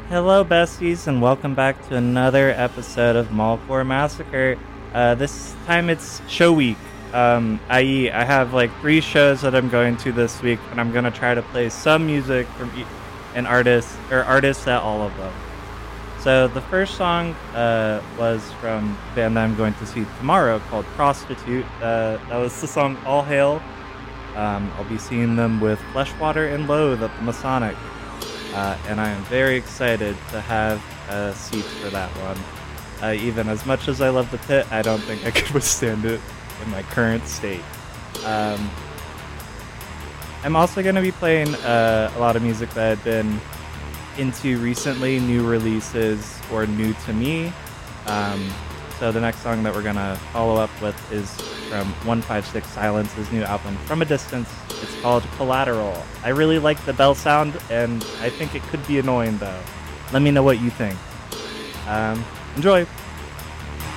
Hello, besties, and welcome back to another episode of Mallcore Massacre. This time it's show week, i.e., I have like three shows that I'm going to this week, and I'm gonna try to play some music from an artist or artists at all of them. So the first song was from a band that I'm going to see tomorrow called Prostitute. That was the song All Hail. I'll be seeing them with Fleshwater and Loathe at the Masonic. And I am very excited to have seats for that one. Even as much as I love the pit, I don't think I could withstand it in my current state. Um, I'm also going to be playing a lot of music that I've been into recently, new releases or new to me. So the next song that we're going to follow up with is from 156 Silence's new album, From a Distance. It's called Collateral. I really like the bell sound, and I think it could be annoying, though. Let me know what you think. Enjoy!